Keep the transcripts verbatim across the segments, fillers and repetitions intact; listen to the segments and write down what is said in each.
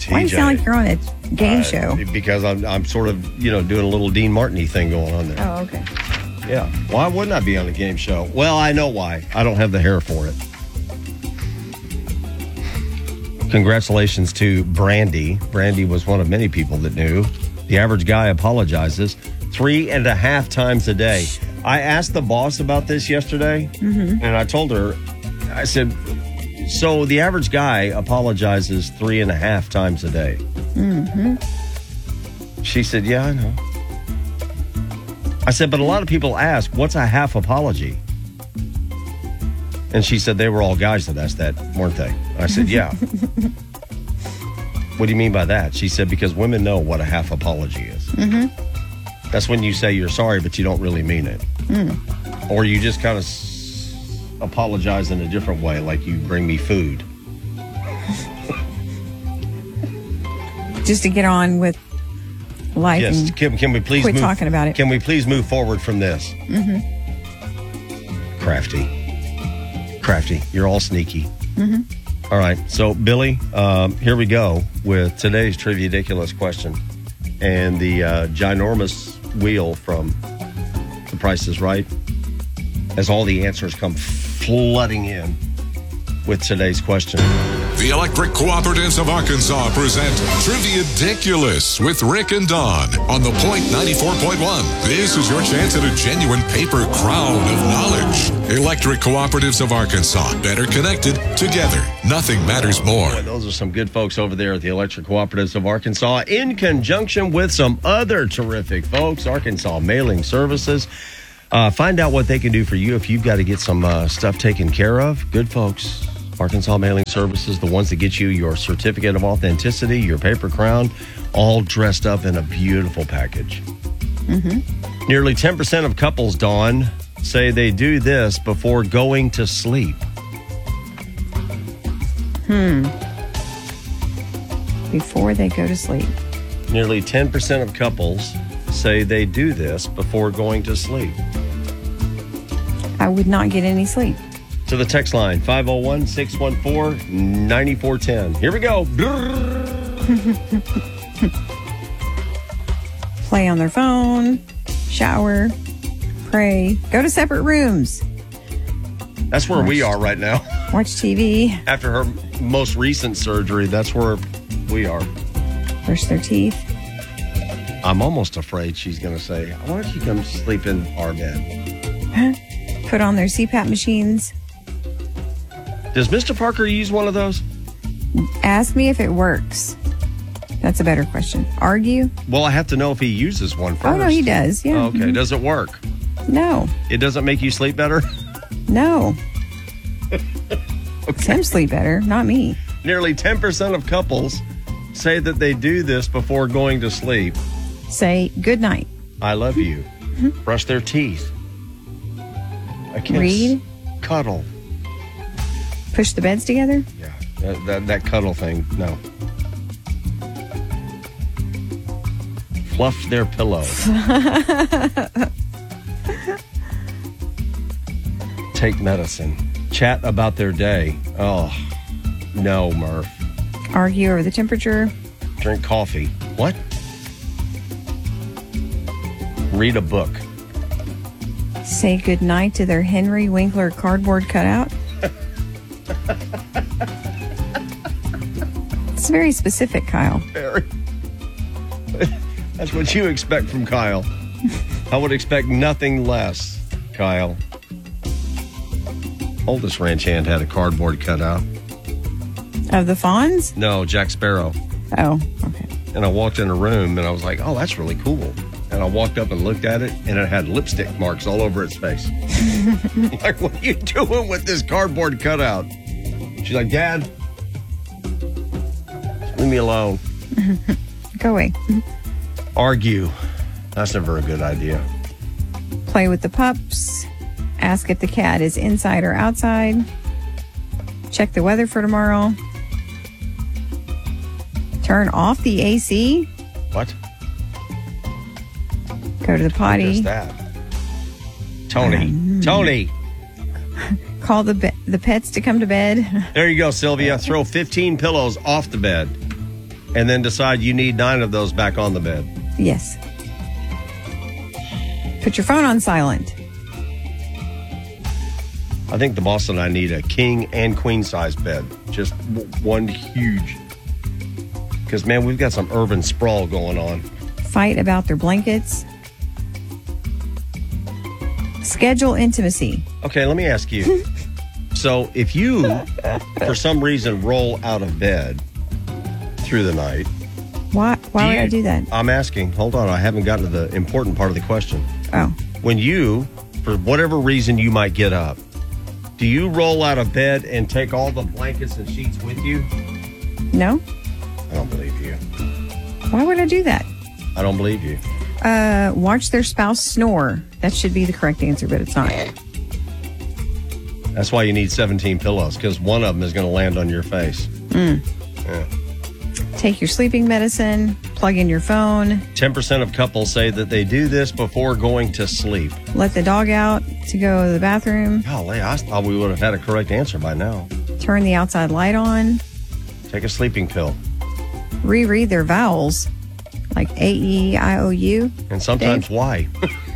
Why do you sound like you're on a game uh, show? Because I'm I'm sort of, you know, doing a little Dean Martin-y thing going on there. Oh, okay. Yeah. Why wouldn't I be on a game show? Well, I know why. I don't have the hair for it. Congratulations to Brandy. Brandy was one of many people that knew. The average guy apologizes three and a half times a day. I asked the boss about this yesterday, mm-hmm. and I told her, I said, so the average guy apologizes three and a half times a day. Mm-hmm. She said, yeah, I know. I said, but a lot of people ask, what's a half apology? And she said they were all guys that asked that, weren't they? I said, yeah. What do you mean by that? She said, because women know what a half apology is. Mm-hmm. That's when you say you're sorry, but you don't really mean it. Mm. Or you just kind of s- apologize in a different way, like you bring me food. Just to get on with life. Yes, and can, can we please quit move, talking about it. Can we please move forward from this? Mm-hmm. Crafty. Crafty. You're all sneaky. Mm-hmm. All right. So, Billy, um, here we go with today's Triviadiculous question. And the uh, ginormous wheel from The Price is Right, as all the answers come flooding in with today's question. The Electric Cooperatives of Arkansas present Triviadiculous with Rick and Dawn on the Point ninety-four point one. This is your chance at a genuine paper crown of knowledge. Electric Cooperatives of Arkansas. Better connected, together. Nothing matters more. Boy, those are some good folks over there at the Electric Cooperatives of Arkansas, in conjunction with some other terrific folks, Arkansas Mailing Services. Uh, find out what they can do for you if you've got to get some uh, stuff taken care of. Good folks. Arkansas Mailing Services, the ones that get you your certificate of authenticity, your paper crown, all dressed up in a beautiful package. Mm-hmm. Nearly ten percent of couples, Dawn, say they do this before going to sleep. Hmm. Before they go to sleep. Nearly ten percent of couples say they do this before going to sleep. I would not get any sleep. To the text line, five oh one, six one four, nine four one zero. Here we go. Play on their phone, shower, pray, go to separate rooms. That's where watch, we are right now. Watch T V. After her most recent surgery, that's where we are. Brush their teeth. I'm almost afraid she's going to say, why don't you come sleep in our bed? Huh? Put on their C PAP machines. Does Mister Parker use one of those? Ask me if it works. That's a better question. Argue? Well, I have to know if he uses one first. Oh, no, he does. Yeah. Okay. Mm-hmm. Does it work? No. It doesn't make you sleep better? No. Okay. Tim sleep better, not me. Nearly ten percent of couples say that they do this before going to sleep. Say good night. I love you. Mm-hmm. Brush their teeth. I can't Read. S- cuddle. Push the beds together? Yeah, that, that, that cuddle thing, no. Fluff their pillow. Take medicine. Chat about their day. Oh, no, Murph. Argue over the temperature. Drink coffee. What? Read a book. Say good night to their Henry Winkler cardboard cutout. It's very specific, Kyle. Very. That's what you expect from Kyle. I would expect nothing less, Kyle. Oldest ranch hand had a cardboard cutout. Of the Fonz? No, Jack Sparrow. Oh, okay. And I walked in a room and I was like, oh, that's really cool. And I walked up and looked at it and it had lipstick marks all over its face. Like, what are you doing with this cardboard cutout? She's like, Dad, leave me alone. Go away. Argue. That's never a good idea. Play with the pups. Ask if the cat is inside or outside. Check the weather for tomorrow. Turn off the A C. What? Go to the potty. What is that? Tony. Um, Tony. Call the be- the pets to come to bed. There you go, Sylvia. Throw fifteen pillows off the bed. and then decide you need nine of those back on the bed. Yes. Put your phone on silent. I think the boss and I need a king and queen size bed. Just w- one huge. Because, man, we've got some urban sprawl going on. Fight about their blankets. Schedule intimacy. Okay, let me ask you. So if you, for some reason, roll out of bed through the night. Why, why do would you, I do that? I'm asking. Hold on. I haven't gotten to the important part of the question. Oh. When you, for whatever reason you might get up, do you roll out of bed and take all the blankets and sheets with you? No. I don't believe you. Why would I do that? I don't believe you. Uh, watch their spouse snore. That should be the correct answer, but it's not. That's why you need seventeen pillows, because one of them is going to land on your face. Mm. Yeah. Take your sleeping medicine. Plug in your phone. ten percent of couples say that they do this before going to sleep. Let the dog out to go to the bathroom. Golly, I thought we would have had a correct answer by now. Turn the outside light on. Take a sleeping pill. Reread their vowels, like A E I O U. And sometimes Dave? why?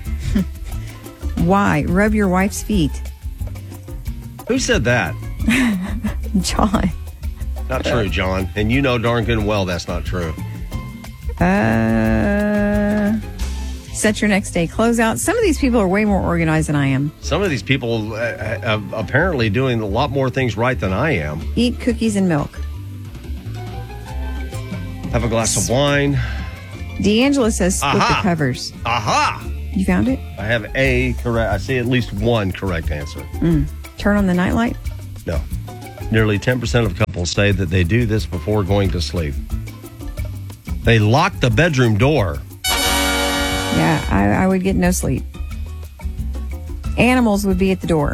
Why? Rub your wife's feet. Who said that? John. Not true, John. And you know darn good and well that's not true. Uh, set your next day closeout. Some of these people are way more organized than I am. Some of these people uh, are apparently doing a lot more things right than I am. Eat cookies and milk. Have a glass of wine. D'Angelo says split Aha. the covers. Aha! You found it? I have a correct. I see at least one correct answer. Mm. Turn on the nightlight. No. Nearly ten percent of couples say that they do this before going to sleep. They lock the bedroom door. Yeah, I, I would get no sleep. Animals would be at the door.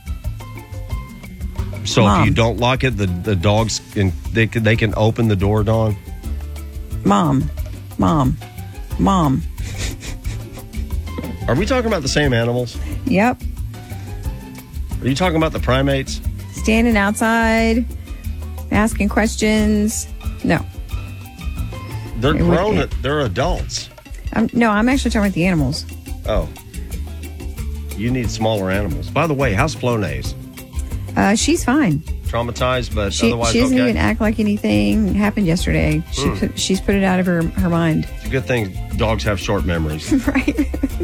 So Mom. if you don't lock it, the, the dogs can they can they can open the door, Dawn. Mom, mom, mom. Are we talking about the same animals? Yep. Are you talking about the primates? Standing outside, asking questions. No. They're It would- grown. it- They're adults. I'm, no, I'm actually talking about the animals. Oh. You need smaller animals. By the way, how's Flonase? Uh, she's fine. Traumatized, but She, otherwise she doesn't okay? even act like anything happened yesterday. She Mm. put, she's put it out of her, her mind. It's a good thing dogs have short memories. Right.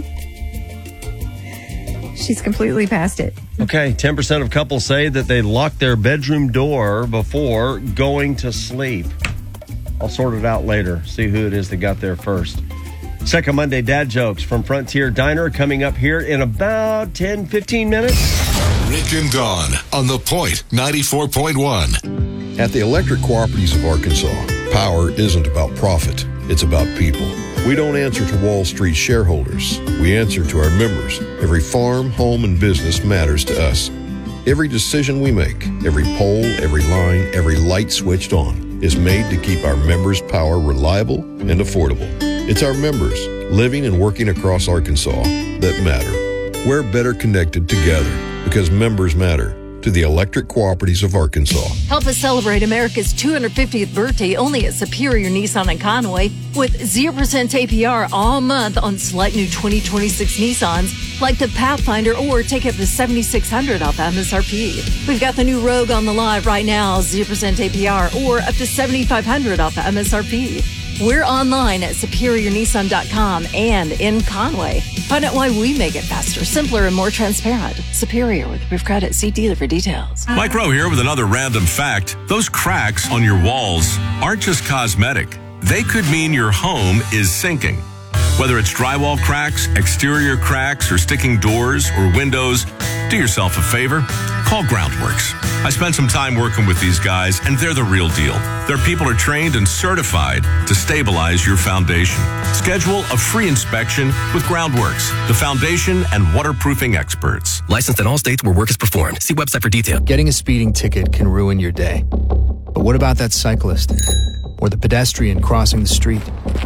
She's completely past it. Okay, ten percent of couples say that they lock their bedroom door before going to sleep. I'll sort it out later, see who it is that got there first. Second Monday dad jokes from Frontier Diner coming up here in about ten, fifteen minutes. Rick and Dawn on The Point ninety-four point one. At the Electric Cooperatives of Arkansas, power isn't about profit, it's about people. We don't answer to Wall Street shareholders. We answer to our members. Every farm, home, and business matters to us. Every decision we make, every pole, every line, every light switched on is made to keep our members' power reliable and affordable. It's our members, living and working across Arkansas, that matter. We're better connected together because members matter. To the Electric Cooperatives of Arkansas. Help us celebrate America's two hundred fiftieth birthday only at Superior Nissan in Conway with zero percent A P R all month on select new twenty twenty-six Nissans like the Pathfinder, or take up to seventy-six hundred dollars off M S R P. We've got the new Rogue on the lot right now, zero percent A P R or up to seventy-five hundred dollars off M S R P. We're online at superior nissan dot com and in Conway. Find out why we make it faster, simpler, and more transparent. Superior with approved credit. See dealer for details. Mike Rowe here with another random fact. Those cracks on your walls aren't just cosmetic. They could mean your home is sinking. Whether it's drywall cracks, exterior cracks, or sticking doors or windows, do yourself a favor. Call Groundworks. I spent some time working with these guys, and they're the real deal. Their people are trained and certified to stabilize your foundation. Schedule a free inspection with Groundworks, the foundation and waterproofing experts. Licensed in all states where work is performed. See website for detail. Getting a speeding ticket can ruin your day. But what about that cyclist or the pedestrian crossing the street?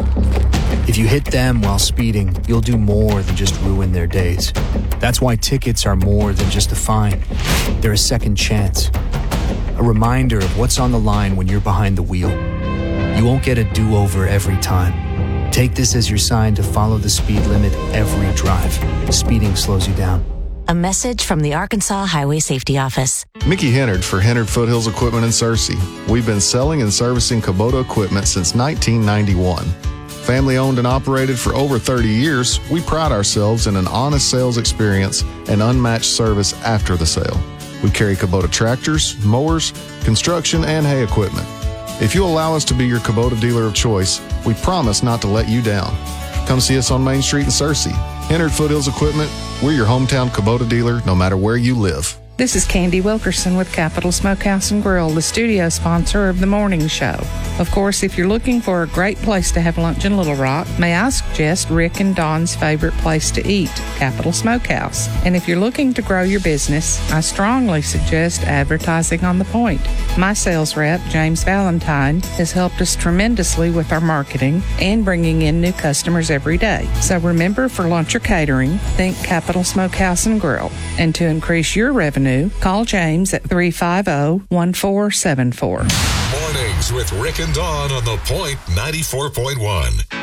If you hit them while speeding, you'll do more than just ruin their days. That's why tickets are more than just a fine. They're a second chance. A reminder of what's on the line when you're behind the wheel. You won't get a do-over every time. Take this as your sign to follow the speed limit every drive. Speeding slows you down. A message from the Arkansas Highway Safety Office. Mickey Hennard for Hennard Foothills Equipment in Searcy. We've been selling and servicing Kubota equipment since nineteen ninety-one. Family owned and operated for over thirty years, we pride ourselves in an honest sales experience and unmatched service after the sale. We carry Kubota tractors, mowers, construction, and hay equipment. If you allow us to be your Kubota dealer of choice, we promise not to let you down. Come see us on Main Street in Searcy. Hennard Foothills Equipment, we're your hometown Kubota dealer no matter where you live. This is Candy Wilkerson with Capital Smokehouse and Grill, the studio sponsor of the morning show. Of course, if you're looking for a great place to have lunch in Little Rock, may I suggest Rick and Don's favorite place to eat, Capital Smokehouse. And if you're looking to grow your business, I strongly suggest advertising on the Point. My sales rep, James Valentine, has helped us tremendously with our marketing and bringing in new customers every day. So remember, for lunch or catering, think Capital Smokehouse and Grill. And to increase your revenue, call James at three five zero, one four seven four. Mornings with Rick and Dawn on the Point ninety-four point one.